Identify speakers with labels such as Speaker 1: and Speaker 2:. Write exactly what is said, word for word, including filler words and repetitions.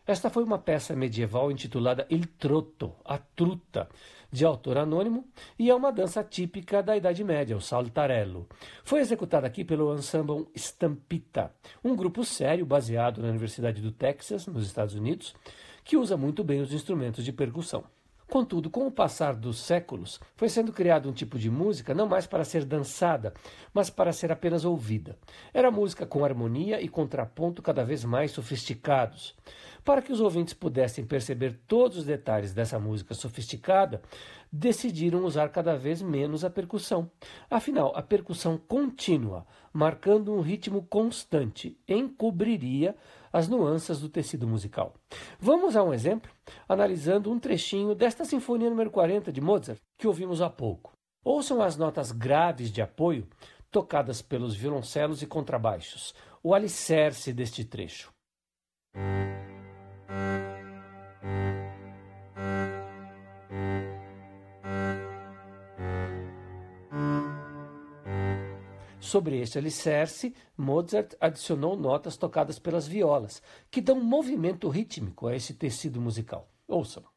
Speaker 1: Esta foi uma peça medieval intitulada Il Trotto, a Truta, de autor anônimo, e é uma dança típica da Idade Média, o saltarello. Foi executada aqui pelo ensemble Stampita, um grupo sério baseado na Universidade do Texas, nos Estados Unidos, que usa muito bem os instrumentos de percussão. Contudo, com o passar dos séculos, foi sendo criado um tipo de música não mais para ser dançada, mas para ser apenas ouvida. Era música com harmonia e contraponto cada vez mais sofisticados. Para que os ouvintes pudessem perceber todos os detalhes dessa música sofisticada, decidiram usar cada vez menos a percussão. Afinal, a percussão contínua, marcando um ritmo constante, encobriria as nuances do tecido musical. Vamos a um exemplo, analisando um trechinho desta Sinfonia número quarenta de Mozart, que ouvimos há pouco. Ouçam as notas graves de apoio, tocadas pelos violoncelos e contrabaixos, o alicerce deste trecho. Sobre este alicerce, Mozart adicionou notas tocadas pelas violas, que dão movimento rítmico a esse tecido musical. Ouçam.